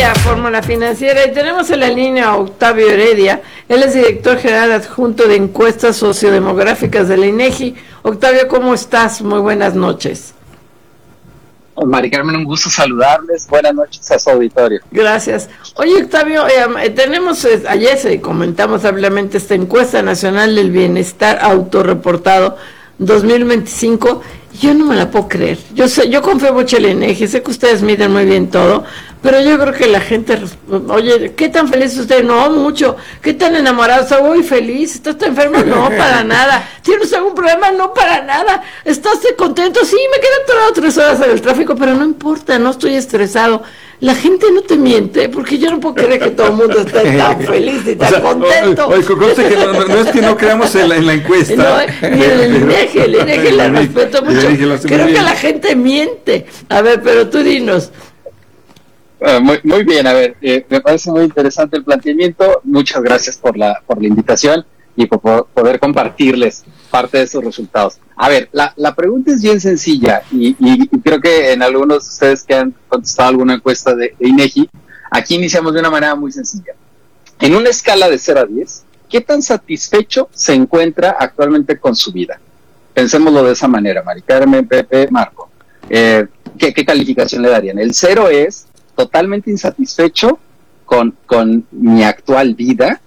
día, Fórmula Financiera, y tenemos en la línea a Octavio Heredia. Él es director general adjunto de encuestas sociodemográficas de la INEGI. Octavio, ¿cómo estás? Muy buenas noches. Mari Carmen, un gusto saludarles. Buenas noches a su auditorio. Gracias. Oye, Octavio, tenemos, ayer comentamos ampliamente esta encuesta nacional del bienestar autorreportado 2025. Yo no me la puedo creer. Yo confío mucho en la INEGI, sé que ustedes miden muy bien todo, pero yo creo que la gente, oye, ¿qué tan feliz es usted? No, mucho. ¿Qué tan enamorado? ¿Está muy feliz? ¿Estás enfermo? No, para nada. ¿Tienes algún problema? No, para nada. ¿Estás contento? Sí, me quedé atorado 3 horas en el tráfico, pero no importa, no estoy estresado. La gente no te miente, porque yo no puedo creer que todo el mundo esté tan feliz y tan contento. Conste que no es que no creamos en la encuesta. No, ni en el INEGI la respeto mucho. Creo que la gente miente. A ver, pero tú dinos. Muy bien, a ver, me parece muy interesante el planteamiento. Muchas gracias por la invitación y por poder compartirles parte de esos resultados. A ver, la pregunta es bien sencilla y creo que en algunos de ustedes que han contestado alguna encuesta de INEGI, aquí iniciamos de una manera muy sencilla. En una escala de 0 a 10, ¿qué tan satisfecho se encuentra actualmente con su vida? Pensémoslo de esa manera, Mari Carmen, Pepe, Marco. ¿Qué calificación le darían? El 0 es totalmente insatisfecho con mi actual vida,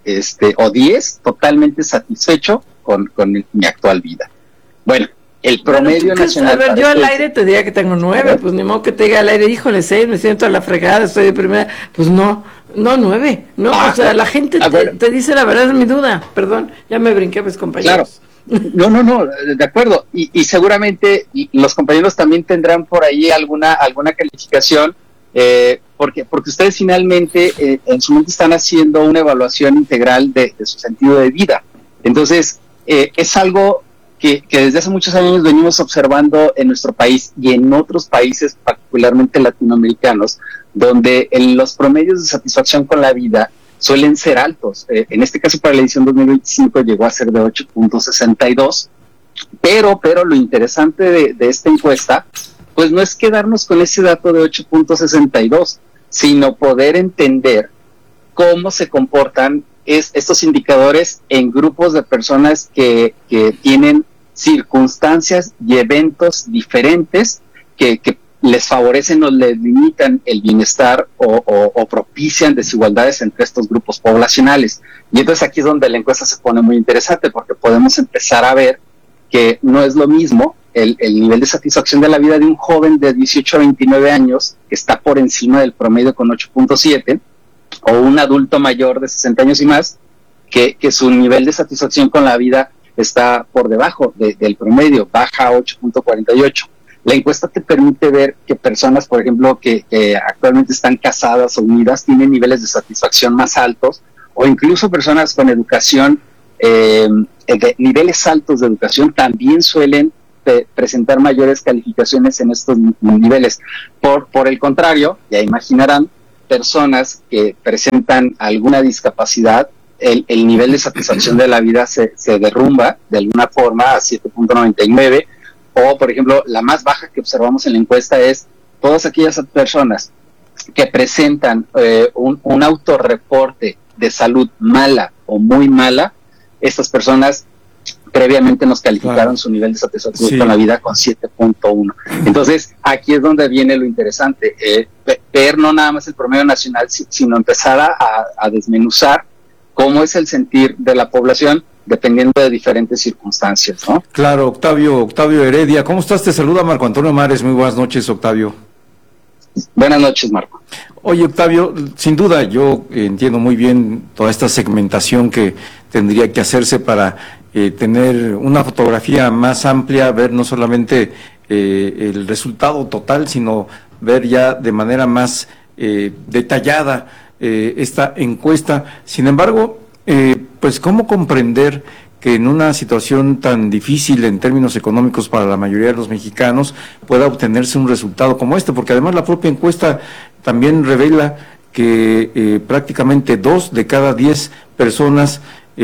o 10, totalmente satisfecho con mi actual vida. Bueno, el promedio nacional... A ver, yo al aire te diría que tengo 9, pues ni modo que te diga al aire, híjole, 6, me siento a la fregada, estoy de primera, pues no 9, no, o sea, la gente te dice la verdad, es mi duda, perdón, ya me brinqué, pues compañeros. Claro, no, de acuerdo, y seguramente los compañeros también tendrán por ahí alguna calificación, porque ustedes finalmente en su mente están haciendo una evaluación integral de su sentido de vida. Entonces, es algo que desde hace muchos años venimos observando en nuestro país y en otros países, particularmente latinoamericanos, donde los promedios de satisfacción con la vida suelen ser altos. En este caso, para la edición 2025 llegó a ser de 8.62, pero lo interesante de esta encuesta, pues no es quedarnos con ese dato de 8.62, sino poder entender cómo se comportan estos indicadores en grupos de personas que tienen circunstancias y eventos diferentes que les favorecen o les limitan el bienestar o propician desigualdades entre estos grupos poblacionales. Y entonces aquí es donde la encuesta se pone muy interesante, porque podemos empezar a ver que no es lo mismo el nivel de satisfacción de la vida de un joven de 18 a 29 años, que está por encima del promedio con 8.7, o un adulto mayor de 60 años y más, que su nivel de satisfacción con la vida está por debajo del promedio, baja a 8.48. La encuesta te permite ver que personas, por ejemplo, que actualmente están casadas o unidas, tienen niveles de satisfacción más altos, o incluso personas con educación, de niveles altos de educación, también suelen presentar mayores calificaciones en estos niveles. Por el contrario, ya imaginarán, personas que presentan alguna discapacidad, el nivel de satisfacción de la vida se derrumba de alguna forma a 7.99, o por ejemplo, la más baja que observamos en la encuesta es todas aquellas personas que presentan un autorreporte de salud mala o muy mala. Estas personas previamente nos calificaron su nivel de satisfacción con la vida con 7.1. Entonces, aquí es donde viene lo interesante, ver no nada más el promedio nacional, sino empezar a desmenuzar cómo es el sentir de la población dependiendo de diferentes circunstancias, ¿no? Claro, Octavio Heredia. ¿Cómo estás? Te saluda Marco Antonio Mares. Muy buenas noches, Octavio. Buenas noches, Marco. Oye, Octavio, sin duda yo entiendo muy bien toda esta segmentación que tendría que hacerse para tener una fotografía más amplia, ver no solamente el resultado total, sino ver ya de manera más detallada esta encuesta. Sin embargo, pues cómo comprender que en una situación tan difícil en términos económicos para la mayoría de los mexicanos pueda obtenerse un resultado como este, porque además la propia encuesta también revela que prácticamente 2 de cada 10 personas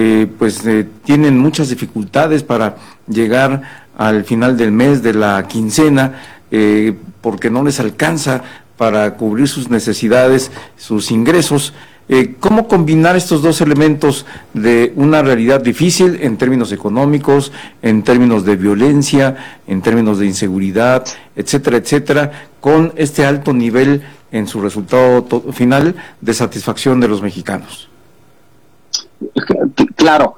tienen muchas dificultades para llegar al final del mes, de la quincena, porque no les alcanza para cubrir sus necesidades, sus ingresos. ¿Cómo combinar estos dos elementos de una realidad difícil en términos económicos, en términos de violencia, en términos de inseguridad, etcétera, etcétera, con este alto nivel en su resultado final de satisfacción de los mexicanos? Claro,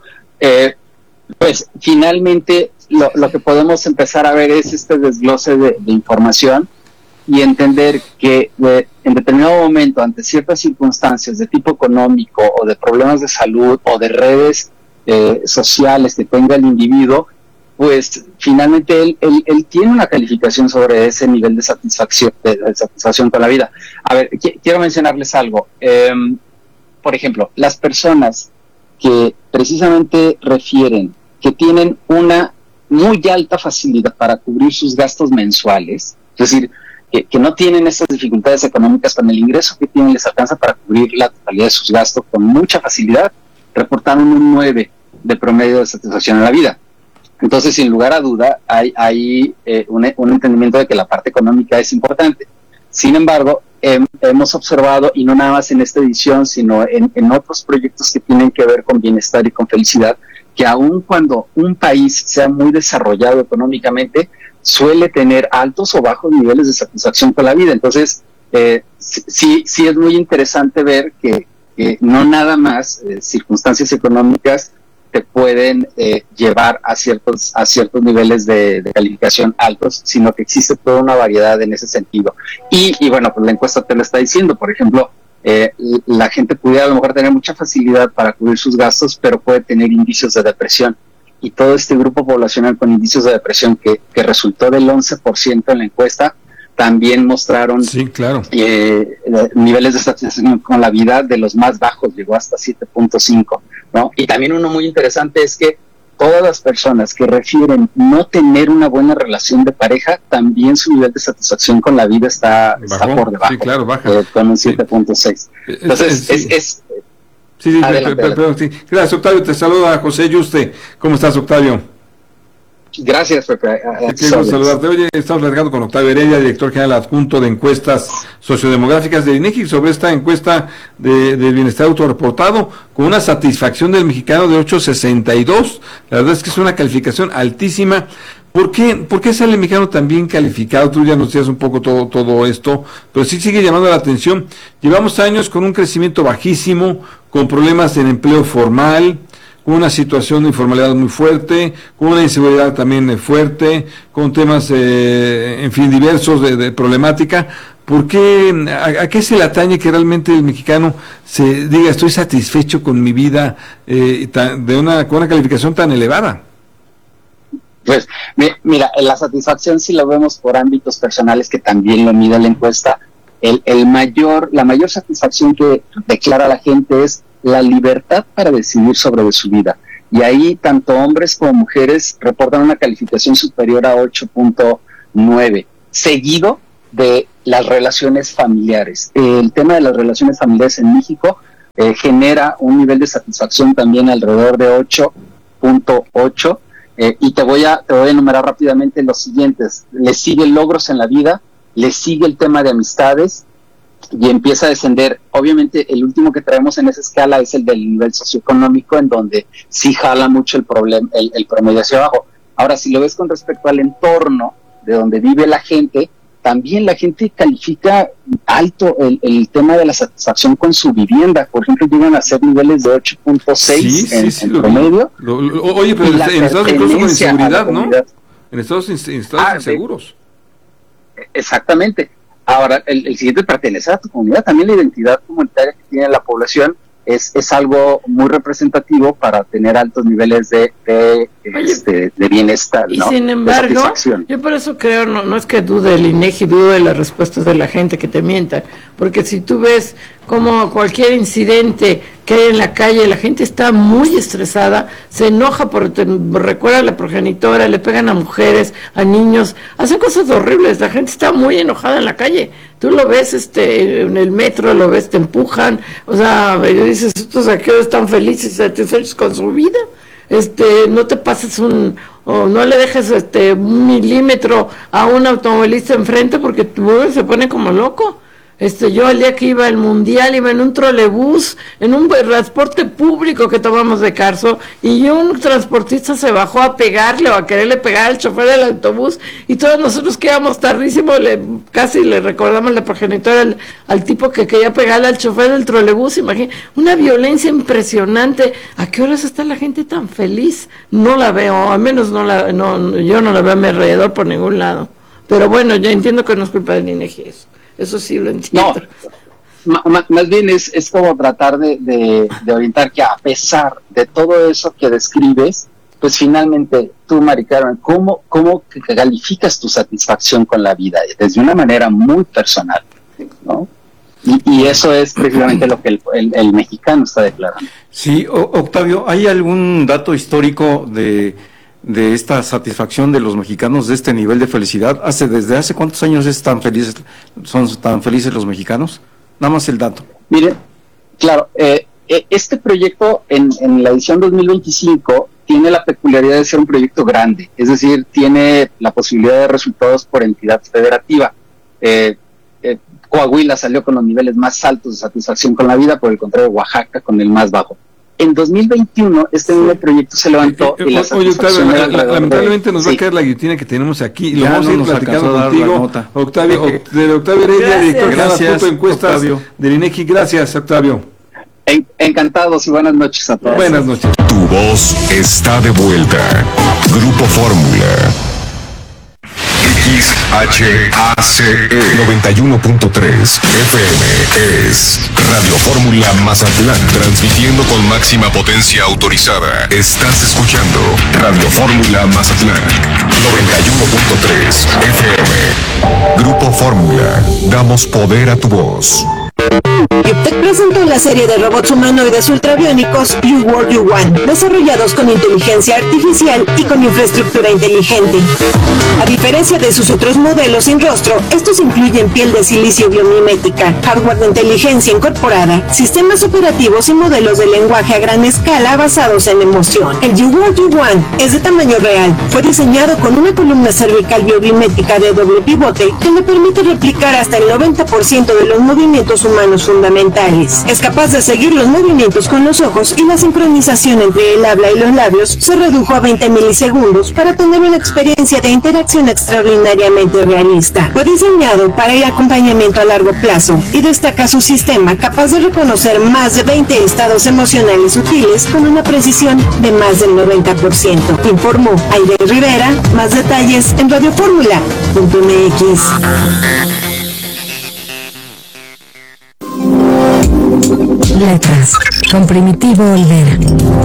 pues finalmente lo que podemos empezar a ver es este desglose de información y entender que en determinado momento, ante ciertas circunstancias de tipo económico o de problemas de salud o de redes sociales que tenga el individuo, pues finalmente él tiene una calificación sobre ese nivel de satisfacción con la vida. A ver, quiero mencionarles algo. Por ejemplo, las personas que precisamente refieren que tienen una muy alta facilidad para cubrir sus gastos mensuales, es decir, que no tienen estas dificultades económicas, con el ingreso que tienen les alcanza para cubrir la totalidad de sus gastos con mucha facilidad, reportaron un 9 de promedio de satisfacción en la vida. Entonces, sin lugar a duda, hay un entendimiento de que la parte económica es importante. Sin embargo, hemos observado, y no nada más en esta edición, sino en otros proyectos que tienen que ver con bienestar y con felicidad, que aun cuando un país sea muy desarrollado económicamente, suele tener altos o bajos niveles de satisfacción con la vida. Entonces, sí es muy interesante ver que no nada más circunstancias económicas te pueden llevar a ciertos niveles de calificación altos, sino que existe toda una variedad en ese sentido. Y bueno, pues la encuesta te lo está diciendo. Por ejemplo, la gente pudiera a lo mejor tener mucha facilidad para cubrir sus gastos, pero puede tener indicios de depresión. Y todo este grupo poblacional con indicios de depresión que resultó del 11% en la encuesta, también mostraron niveles de satisfacción con la vida de los más bajos, llegó hasta 7.5, ¿no? Y también uno muy interesante es que todas las personas que refieren no tener una buena relación de pareja, también su nivel de satisfacción con la vida está por debajo, baja. Con un 7.6. Entonces, perdón. Gracias, Octavio. Te saluda José Yuste. ¿Cómo estás, Octavio? Gracias, Pepe. Quiero saludarte. Oye, estamos platicando con Octavio Heredia, director general adjunto de encuestas sociodemográficas de INEGI, sobre esta encuesta de bienestar autorreportado, con una satisfacción del mexicano de 8.62. La verdad es que es una calificación altísima. ¿Por qué sale el mexicano tan bien calificado? Tú ya nos decías un poco todo esto, pero sí sigue llamando la atención. Llevamos años con un crecimiento bajísimo, con problemas en empleo formal, con una situación de informalidad muy fuerte, con una inseguridad también fuerte, con temas, diversos de problemática. ¿Por qué, a qué se le atañe que realmente el mexicano se diga estoy satisfecho con mi vida con una calificación tan elevada? Pues mira, la satisfacción si lo vemos por ámbitos personales, que también lo mide la encuesta, la mayor satisfacción que declara la gente es la libertad para decidir sobre su vida. Y ahí tanto hombres como mujeres reportan una calificación superior a 8.9, seguido de las relaciones familiares. El tema de las relaciones familiares en México genera un nivel de satisfacción también alrededor de 8.8. Y te voy a enumerar rápidamente los siguientes. Le sigue logros en la vida, le sigue el tema de amistades y empieza a descender. Obviamente el último que traemos en esa escala es el del nivel socioeconómico, en donde sí jala mucho el promedio hacia abajo. Ahora, si lo ves con respecto al entorno de donde vive la gente, también la gente califica alto el tema de la satisfacción con su vivienda. Por ejemplo, llegan a ser niveles de 8.6 en promedio. Oye, pero en estados incluso con inseguridad, ¿no? En estados inseguros. Exactamente. Ahora, el siguiente, pertenecer a tu comunidad. También la identidad comunitaria que tiene la población es algo muy representativo para tener altos niveles de bienestar, ¿no? Y sin embargo, yo por eso creo, no es que dude el INEGI, dudo de las respuestas de la gente que te mientan, porque si tú ves como cualquier incidente que hay en la calle, la gente está muy estresada, se enoja recuerda a la progenitora, le pegan a mujeres, a niños, hacen cosas horribles, la gente está muy enojada en la calle. Tú lo ves en el metro, lo ves, te empujan, o sea, dices, estos saqueos están felices, satisfechos con su vida. No te pases o no le dejes un milímetro a un automovilista enfrente porque se pone como loco. Yo el día que iba al Mundial iba en un trolebús, en un transporte público que tomamos de Carso, y un transportista se bajó a pegarle o a quererle pegar al chofer del autobús, y todos nosotros quedamos tardísimo, casi le recordamos la progenitora al tipo que quería pegarle al chofer del trolebús. Imagínate, una violencia impresionante. ¿A qué horas está la gente tan feliz? No la veo, al menos yo no la veo a mi alrededor por ningún lado. Pero bueno, ya entiendo que no es culpa del INEGI eso sí lo entiendo. No, más bien es como tratar de orientar que a pesar de todo eso que describes, pues finalmente tú, Mari Carmen, ¿cómo calificas tu satisfacción con la vida? Desde una manera muy personal, ¿no? Y eso es precisamente lo que el mexicano está declarando. Sí, Octavio, ¿hay algún dato histórico de esta satisfacción de los mexicanos, de este nivel de felicidad? ¿Desde hace cuántos años son tan felices los mexicanos? Nada más el dato. Mire, claro, este proyecto en la edición 2025 tiene la peculiaridad de ser un proyecto grande, es decir, tiene la posibilidad de resultados por entidad federativa. Coahuila salió con los niveles más altos de satisfacción con la vida, por el contrario, Oaxaca con el más bajo. En 2021, este nuevo proyecto se levantó y la satisfacción Octavio, lamentablemente nos va a caer la guillotina que tenemos aquí y lo vamos a ir platicando contigo. Octavio Heredia, director general de Punto Encuestas del INEGI. Gracias, Octavio. Encantados y buenas noches a todos. Buenas noches. Tu voz está de vuelta. Grupo Fórmula. XHACE 91.3 FM es Radio Fórmula Mazatlán, transmitiendo con máxima potencia autorizada. Estás escuchando Radio Fórmula Mazatlán 91.3 FM. Grupo Fórmula, damos poder a tu voz. Te presentó la serie de robots humanoides ultrabiónicos You World You Want, desarrollados con inteligencia artificial y con infraestructura inteligente. A diferencia de sus otros modelos sin rostro, estos incluyen piel de silicio biomimética, hardware de inteligencia incorporada, sistemas operativos y modelos de lenguaje a gran escala basados en emoción. El You World You Want es de tamaño real. Fue diseñado con una columna cervical biomimética de doble pivote que le permite replicar hasta el 90% de los movimientos humanos fundamentales. Es capaz de seguir los movimientos con los ojos y la sincronización entre el habla y los labios se redujo a 20 milisegundos para tener una experiencia de interacción extraordinariamente realista. Fue diseñado para el acompañamiento a largo plazo y destaca su sistema capaz de reconocer más de 20 estados emocionales sutiles con una precisión de más del 90%. Informó Aide Rivera. Más detalles en radioformula.mx. Letras, con Primitivo Olvera.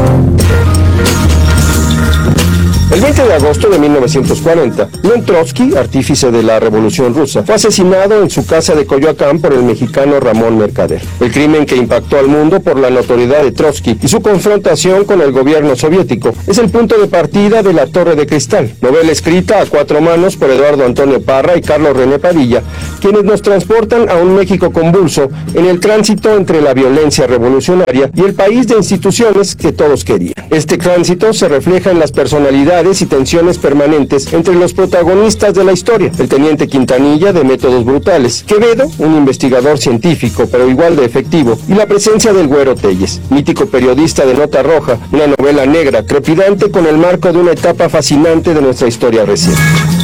El 20 de agosto de 1940, León Trotsky, artífice de la Revolución Rusa, fue asesinado en su casa de Coyoacán por el mexicano Ramón Mercader. El crimen que impactó al mundo por la notoriedad de Trotsky y su confrontación con el gobierno soviético es el punto de partida de La Torre de Cristal, novela escrita a cuatro manos por Eduardo Antonio Parra y Carlos René Padilla, quienes nos transportan a un México convulso en el tránsito entre la violencia revolucionaria y el país de instituciones que todos querían. Este tránsito se refleja en las personalidades y tensiones permanentes entre los protagonistas de la historia: el teniente Quintanilla, de métodos brutales; Quevedo, un investigador científico pero igual de efectivo; y la presencia del Güero Telles, mítico periodista de nota roja, una novela negra trepidante con el marco de una etapa fascinante de nuestra historia reciente.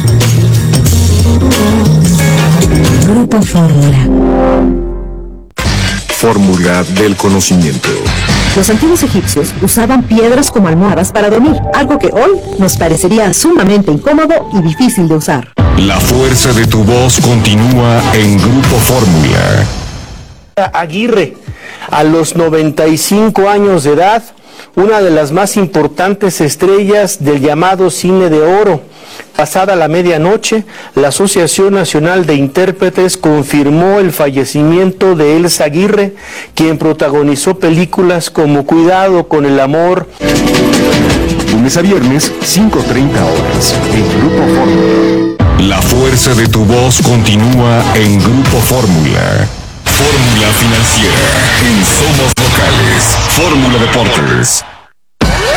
Grupo Fórmula. Fórmula del conocimiento. Los antiguos egipcios usaban piedras como almohadas para dormir, algo que hoy nos parecería sumamente incómodo y difícil de usar. La fuerza de tu voz continúa en Grupo Fórmula. Aguirre, a los 95 años de edad, una de las más importantes estrellas del llamado cine de oro. Pasada la medianoche, la Asociación Nacional de Intérpretes confirmó el fallecimiento de Elsa Aguirre, quien protagonizó películas como Cuidado con el amor. Lunes a viernes, 5:30 horas, en Grupo Fórmula. La fuerza de tu voz continúa en Grupo Fórmula. Fórmula Financiera, en Somos Locales. Fórmula Deportes.